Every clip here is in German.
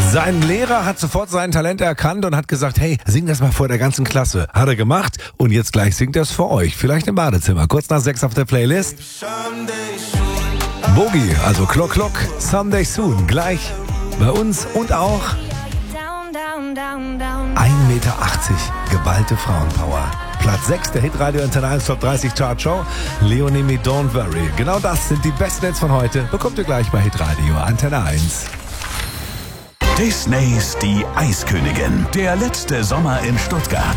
Sein Lehrer hat sofort sein Talent erkannt und hat gesagt, hey, sing das mal vor der ganzen Klasse. Hat er gemacht und jetzt gleich singt er es vor euch. Vielleicht im Badezimmer. Kurz nach 6 auf der Playlist. Boogie, also Klock Klock, Someday Soon. Gleich bei uns und auch 1,80 Meter, geballte Frauenpower. Platz 6 der Hitradio Antenne 1 Top 30 Chart Show. Leonie mit Don't Worry. Genau das sind die besten Hits von heute. Bekommt ihr gleich bei Hitradio Antenne 1. Disneys Die Eiskönigin. Der letzte Sommer in Stuttgart.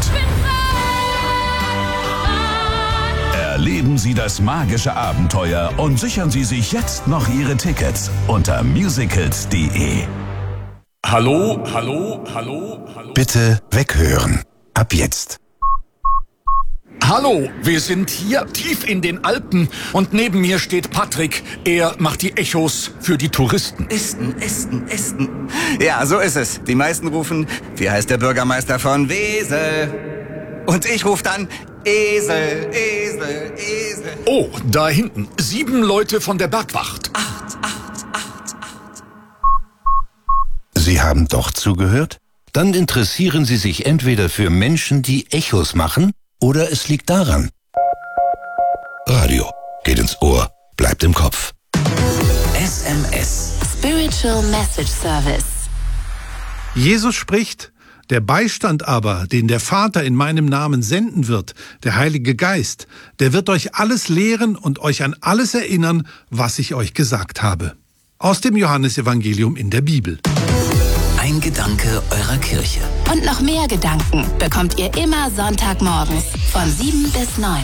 Erleben Sie das magische Abenteuer und sichern Sie sich jetzt noch Ihre Tickets unter musicals.de. Hallo. Bitte weghören. Ab jetzt. Hallo, wir sind hier tief in den Alpen und neben mir steht Patrick. Er macht die Echos für die Touristen. Esten. Ja, so ist es. Die meisten rufen, wie heißt der Bürgermeister von Wesel? Und ich rufe dann Esel. Oh, da hinten. 7 Leute von der Bergwacht. 8. Sie haben doch zugehört? Dann interessieren Sie sich entweder für Menschen, die Echos machen, oder es liegt daran. Radio geht ins Ohr, bleibt im Kopf. SMS. Spiritual Message Service. Jesus spricht: Der Beistand aber, den der Vater in meinem Namen senden wird, der Heilige Geist, der wird euch alles lehren und euch an alles erinnern, was ich euch gesagt habe. Aus dem Johannesevangelium in der Bibel. Ein Gedanke eurer Kirche. Und noch mehr Gedanken bekommt ihr immer Sonntagmorgens von 7 bis 9.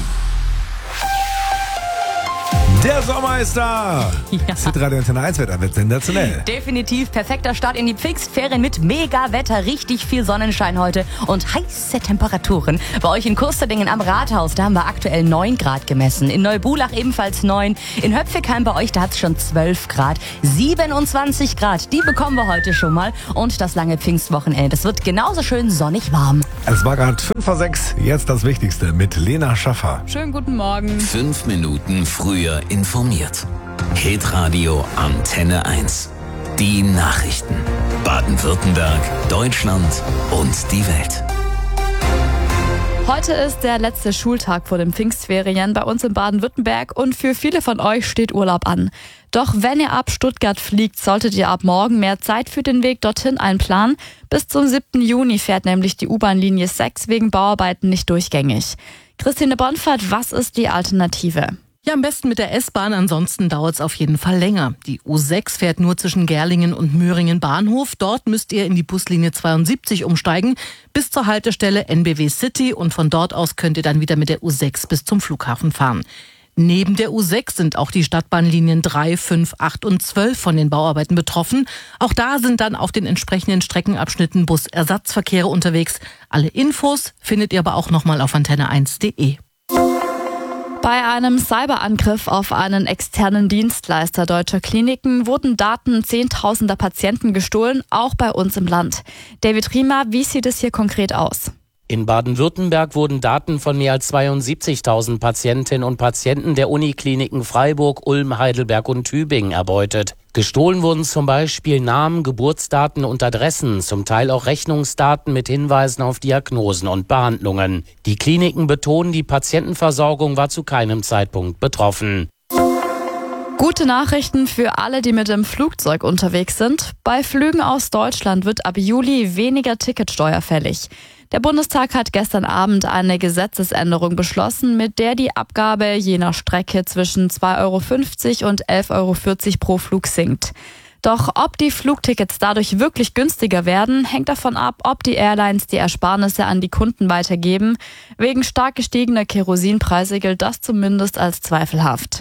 Der Sommer ist da. Ja. Das Hitradio Antenne 1 wird sensationell. Definitiv perfekter Start in die Pfingstferien mit Mega-Wetter, richtig viel Sonnenschein heute und heiße Temperaturen. Bei euch in Kursterdingen am Rathaus, da haben wir aktuell 9 Grad gemessen. In Neubulach ebenfalls 9. In Höpfigheim bei euch, da hat es schon 12 Grad. 27 Grad, die bekommen wir heute schon mal. Und das lange Pfingstwochenende, das wird genauso schön sonnig warm. Es war gerade 5:06. Jetzt das Wichtigste mit Lena Schaffer. Schönen guten Morgen. 5 Minuten früher informiert. Hitradio Antenne 1. Die Nachrichten. Baden-Württemberg, Deutschland und die Welt. Heute ist der letzte Schultag vor den Pfingstferien bei uns in Baden-Württemberg und für viele von euch steht Urlaub an. Doch wenn ihr ab Stuttgart fliegt, solltet ihr ab morgen mehr Zeit für den Weg dorthin einplanen. Bis zum 7. Juni fährt nämlich die U-Bahn-Linie 6 wegen Bauarbeiten nicht durchgängig. Christine Bonfert, was ist die Alternative? Ja, am besten mit der S-Bahn, ansonsten dauert es auf jeden Fall länger. Die U6 fährt nur zwischen Gerlingen und Möhringen Bahnhof. Dort müsst ihr in die Buslinie 72 umsteigen bis zur Haltestelle NBW City und von dort aus könnt ihr dann wieder mit der U6 bis zum Flughafen fahren. Neben der U6 sind auch die Stadtbahnlinien 3, 5, 8 und 12 von den Bauarbeiten betroffen. Auch da sind dann auf den entsprechenden Streckenabschnitten Busersatzverkehre unterwegs. Alle Infos findet ihr aber auch nochmal auf antenne1.de. Bei einem Cyberangriff auf einen externen Dienstleister deutscher Kliniken wurden Daten zehntausender Patienten gestohlen, auch bei uns im Land. David Riemer, wie sieht es hier konkret aus? In Baden-Württemberg wurden Daten von mehr als 72.000 Patientinnen und Patienten der Unikliniken Freiburg, Ulm, Heidelberg und Tübingen erbeutet. Gestohlen wurden zum Beispiel Namen, Geburtsdaten und Adressen, zum Teil auch Rechnungsdaten mit Hinweisen auf Diagnosen und Behandlungen. Die Kliniken betonen, die Patientenversorgung war zu keinem Zeitpunkt betroffen. Gute Nachrichten für alle, die mit dem Flugzeug unterwegs sind. Bei Flügen aus Deutschland wird ab Juli weniger Ticketsteuer fällig. Der Bundestag hat gestern Abend eine Gesetzesänderung beschlossen, mit der die Abgabe je nach Strecke zwischen 2,50 € und 11,40 € pro Flug sinkt. Doch ob die Flugtickets dadurch wirklich günstiger werden, hängt davon ab, ob die Airlines die Ersparnisse an die Kunden weitergeben. Wegen stark gestiegener Kerosinpreise gilt das zumindest als zweifelhaft.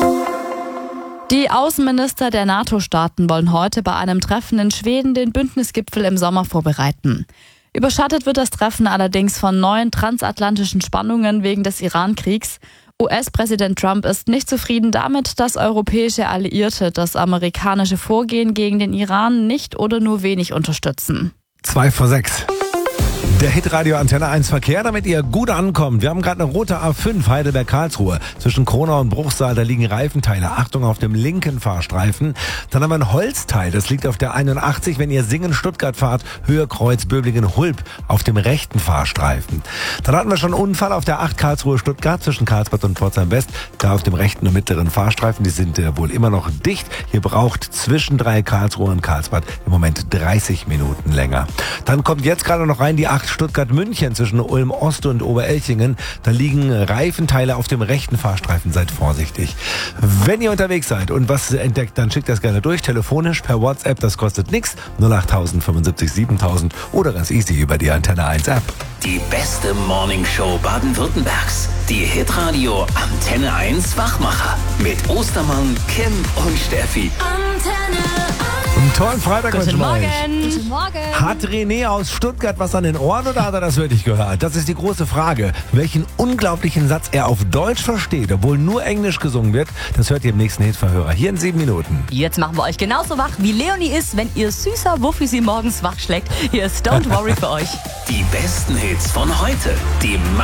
Die Außenminister der NATO-Staaten wollen heute bei einem Treffen in Schweden den Bündnisgipfel im Sommer vorbereiten. Überschattet wird das Treffen allerdings von neuen transatlantischen Spannungen wegen des Iran-Kriegs. US-Präsident Trump ist nicht zufrieden damit, dass europäische Alliierte das amerikanische Vorgehen gegen den Iran nicht oder nur wenig unterstützen. 5:06. Der Hitradio Antenne 1 Verkehr, damit ihr gut ankommt. Wir haben gerade eine rote A5 Heidelberg-Karlsruhe. Zwischen Kronau und Bruchsal, da liegen Reifenteile. Achtung auf dem linken Fahrstreifen. Dann haben wir ein Holzteil, das liegt auf der 81, wenn ihr Singen-Stuttgart fahrt. Höhe Kreuz Böblingen-Hulb auf dem rechten Fahrstreifen. Dann hatten wir schon einen Unfall auf der 8 Karlsruhe-Stuttgart zwischen Karlsbad und Pforzheim-West. Da auf dem rechten und mittleren Fahrstreifen, die sind wohl immer noch dicht. Hier braucht zwischen 3 Karlsruhe und Karlsbad im Moment 30 Minuten länger. Dann kommt jetzt gerade noch rein die 8 Stuttgart-München zwischen Ulm-Ost und Oberelchingen. Da liegen Reifenteile auf dem rechten Fahrstreifen. Seid vorsichtig. Wenn ihr unterwegs seid und was entdeckt, dann schickt das gerne durch. Telefonisch per WhatsApp, das kostet nichts. 08000 75 7000 oder ganz easy über die Antenne 1 App. Die beste Morningshow Baden-Württembergs. Die Hitradio Antenne 1 Wachmacher. Mit Ostermann, Kim und Steffi. Einen tollen Freitag Guten Morgen. Guten Morgen. Hat René aus Stuttgart was an den Ohren oder hat er das wirklich gehört? Das ist die große Frage. Welchen unglaublichen Satz er auf Deutsch versteht, obwohl nur Englisch gesungen wird, das hört ihr im nächsten Hitverhörer. Hier in 7 Minuten. Jetzt machen wir euch genauso wach, wie Leonie ist, wenn ihr süßer Wuffi sie morgens wach schlägt. Hier ist Don't Worry für euch. Die besten Hits von heute. Die